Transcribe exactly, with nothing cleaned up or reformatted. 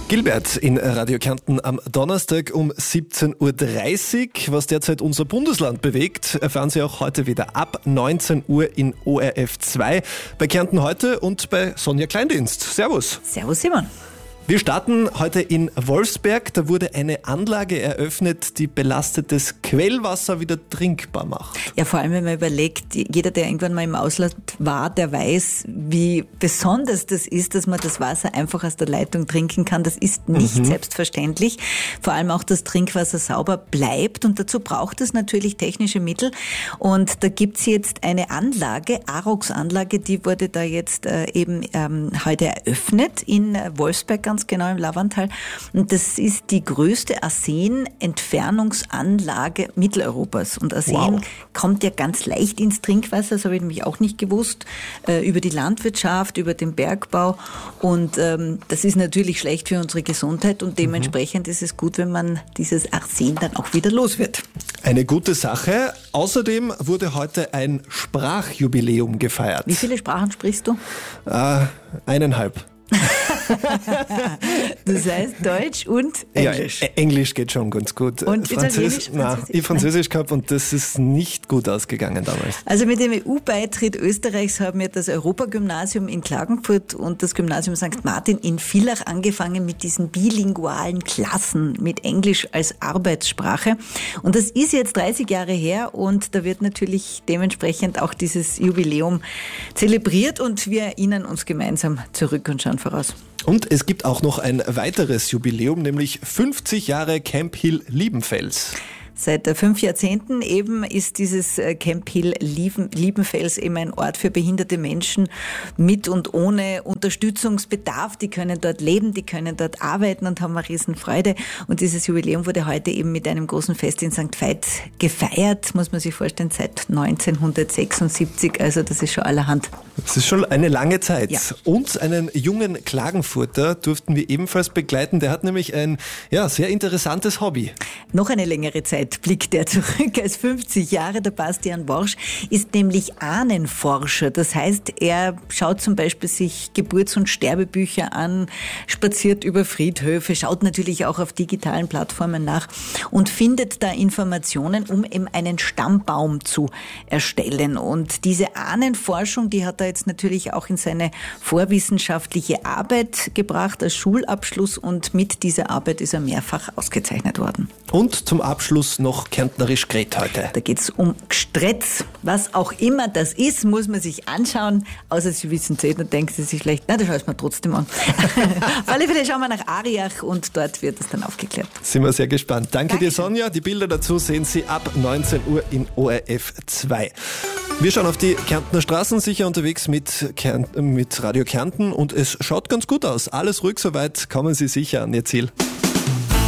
Gilbert in Radio Kärnten am Donnerstag um siebzehn Uhr dreißig. Was derzeit unser Bundesland bewegt, erfahren Sie auch heute wieder ab neunzehn Uhr in O R F zwei bei Kärnten heute und bei Sonja Kleindienst. Servus. Servus Simon. Wir starten heute in Wolfsberg. Da wurde eine Anlage eröffnet, die belastetes Quellwasser wieder trinkbar macht. Ja, vor allem, wenn man überlegt, jeder, der irgendwann mal im Ausland war, der weiß, wie besonders das ist, dass man das Wasser einfach aus der Leitung trinken kann. Das ist nicht mhm. selbstverständlich. Vor allem auch, dass Trinkwasser sauber bleibt. Und dazu braucht es natürlich technische Mittel. Und da gibt's jetzt eine Anlage, Arox-Anlage, die wurde da jetzt äh, eben ähm, heute eröffnet in äh, Wolfsberg, ganz genau im Lavantal. Und das ist die größte Arsen-Entfernungsanlage Mitteleuropas. Und Arsen wow. kommt ja ganz leicht ins Trinkwasser, das habe ich nämlich auch nicht gewusst, äh, über die Landwirtschaft, über den Bergbau. Und ähm, das ist natürlich schlecht für unsere Gesundheit und dementsprechend mhm. ist es gut, wenn man dieses Arsen dann auch wieder los wird. Eine gute Sache. Außerdem wurde heute ein Sprachjubiläum gefeiert. Wie viele Sprachen sprichst du? Äh, eineinhalb. Das heißt Deutsch und Englisch. Ja, Englisch geht schon ganz gut. Und Französisch? Nein, ich Französisch gehabt und das ist nicht gut ausgegangen damals. Also mit dem E U-Beitritt Österreichs haben wir das Europagymnasium in Klagenfurt und das Gymnasium Sankt Martin in Villach angefangen mit diesen bilingualen Klassen mit Englisch als Arbeitssprache. Und das ist jetzt dreißig Jahre her und da wird natürlich dementsprechend auch dieses Jubiläum zelebriert und wir erinnern uns gemeinsam zurück und schauen voraus. Und es gibt auch noch ein weiteres Jubiläum, nämlich fünfzig Jahre Camp Hill Liebenfels. Seit fünf Jahrzehnten eben ist dieses Camp Hill Liebenfels eben ein Ort für behinderte Menschen mit und ohne Unterstützungsbedarf. Die können dort leben, die können dort arbeiten und haben eine Riesenfreude. Und dieses Jubiläum wurde heute eben mit einem großen Fest in Sankt Veit gefeiert, muss man sich vorstellen, seit neunzehnhundertsechsundsiebzig. Also das ist schon allerhand. Das ist schon eine lange Zeit. Ja. Und einen jungen Klagenfurter durften wir ebenfalls begleiten. Der hat nämlich ein ja, sehr interessantes Hobby. Noch eine längere Zeit blickt er zurück als fünfzig Jahre. Der Bastian Worsch ist nämlich Ahnenforscher. Das heißt, er schaut zum Beispiel sich Geburts- und Sterbebücher an, spaziert über Friedhöfe, schaut natürlich auch auf digitalen Plattformen nach und findet da Informationen, um eben einen Stammbaum zu erstellen. Und diese Ahnenforschung, die hat er jetzt natürlich auch in seine vorwissenschaftliche Arbeit gebracht als Schulabschluss und mit dieser Arbeit ist er mehrfach ausgezeichnet worden. Und zum Abschluss noch kärntnerisch Gret heute. Da geht es um Gstretz. Was auch immer das ist, muss man sich anschauen. Außer Sie wissen es nicht, dann denken Sie sich vielleicht, na, das schaue ich mir trotzdem an. Auf alle Fälle schauen wir nach Ariach und dort wird es dann aufgeklärt. Sind wir sehr gespannt. Danke, Danke dir, Sonja. Die Bilder dazu sehen Sie ab neunzehn Uhr in O R F zwei. Wir schauen auf die Kärntner Straßen, sicher unterwegs mit, Kärnt- mit Radio Kärnten und es schaut ganz gut aus. Alles ruhig soweit, kommen Sie sicher an Ihr Ziel.